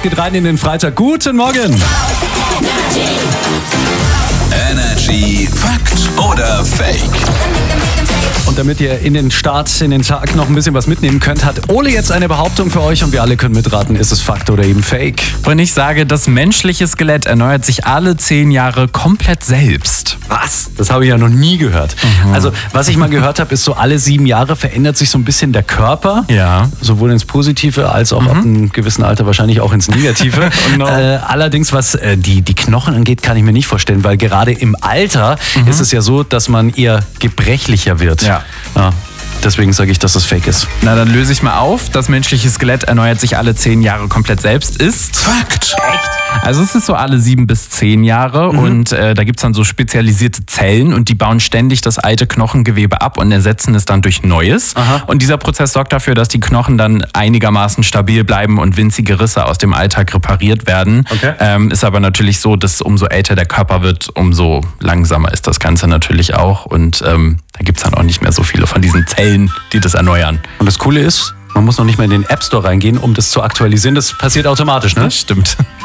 geht rein in den Freitag. Guten Morgen. Energy Fakt oder Fake? Und damit ihr in den Start, in den Tag noch ein bisschen was mitnehmen könnt, hat Ole jetzt eine Behauptung für euch und wir alle können mitraten, ist es Fakt oder eben Fake. Und ich sage, das menschliche Skelett erneuert sich alle 10 Jahre komplett selbst. Was? Das habe ich ja noch nie gehört. Also, was ich mal gehört habe, ist so alle 7 Jahre verändert sich so ein bisschen der Körper. Ja. Sowohl ins Positive als auch ab einem gewissen Alter wahrscheinlich auch ins Negative. Oh no. Allerdings, was die Knochen angeht, kann ich mir nicht vorstellen, weil gerade im Alter ist es ja so, dass man eher gebrechlicher wird. Ja. Deswegen sage ich, dass das Fake ist. Na, dann löse ich mal auf. Das menschliche Skelett erneuert sich alle 10 Jahre komplett selbst. Ist Fakt. Also es ist so alle 7 bis 10 Jahre und da gibt's dann so spezialisierte Zellen und die bauen ständig das alte Knochengewebe ab und ersetzen es dann durch Neues. Aha. Und dieser Prozess sorgt dafür, dass die Knochen dann einigermaßen stabil bleiben und winzige Risse aus dem Alltag repariert werden. Okay. Ist aber natürlich so, dass umso älter der Körper wird, umso langsamer ist das Ganze natürlich auch. Und da gibt's dann auch nicht mehr so viele von diesen Zellen, die das erneuern. Und das Coole ist, man muss noch nicht mal in den App Store reingehen, um das zu aktualisieren. Das passiert automatisch, ne? Das stimmt.